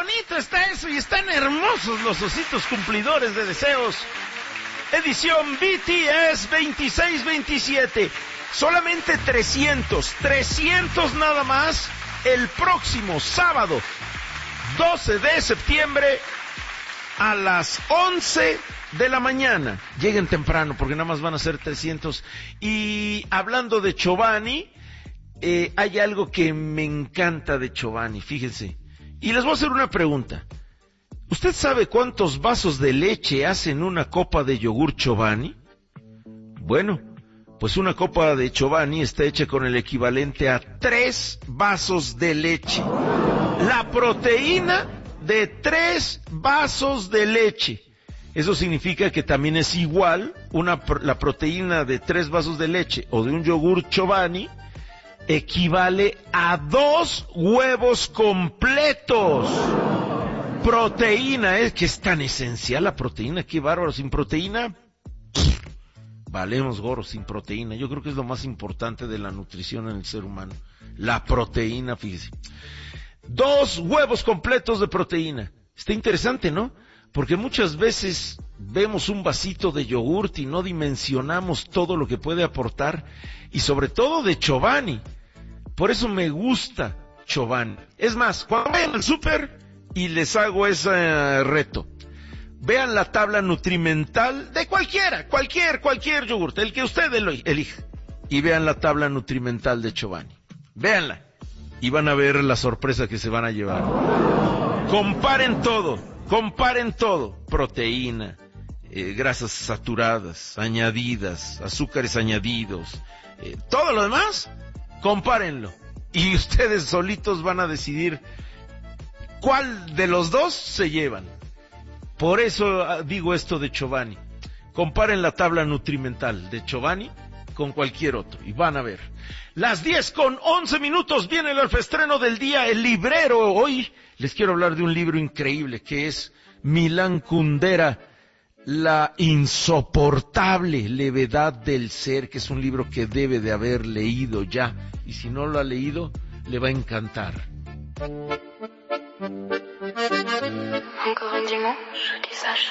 bonito está eso y están hermosos los ositos cumplidores de deseos. Edición BTS 2627. Solamente 300 nada más el próximo sábado 12 de septiembre a las 11 de la mañana. Lleguen temprano porque nada más van a ser 300. Y hablando de Chobani, hay algo que me encanta de Chobani, fíjense. Y les voy a hacer una pregunta. ¿Usted sabe cuántos vasos de leche hacen una copa de yogur Chobani? Bueno, pues una copa de Chobani está hecha con el equivalente a 3 vasos de leche. La proteína de 3 vasos de leche. Eso significa que también es igual la proteína de 3 vasos de leche o de un yogur Chobani equivale a 2 huevos completos. Proteína, es que es tan esencial la proteína, qué bárbaro. Sin proteína, valemos gorro. Sin proteína, yo creo que es lo más importante de la nutrición en el ser humano. La proteína, fíjese. 2 huevos completos de proteína. Está interesante, ¿no? Porque muchas veces vemos un vasito de yogurt y no dimensionamos todo lo que puede aportar, y sobre todo de Chobani. Por eso me gusta Chobani. Es más, cuando vayan al súper y les hago ese reto, vean la tabla nutrimental de cualquier yogurt, el que usted elija, y vean la tabla nutrimental de Chobani. Véanla y van a ver la sorpresa que se van a llevar. Comparen todo, proteína, grasas saturadas, añadidas, azúcares añadidos, todo lo demás, compárenlo. Y ustedes solitos van a decidir cuál de los dos se llevan. Por eso digo esto de Chobani. Comparen la tabla nutrimental de Chobani con cualquier otro y van a ver. Las 10:11 viene el estreno del día, El Librero. Hoy les quiero hablar de un libro increíble que es Milan Kundera, La insoportable levedad del ser, que es un libro que debe de haber leído ya, y si no lo ha leído, le va a encantar. Encore un dimanche, je dis ça.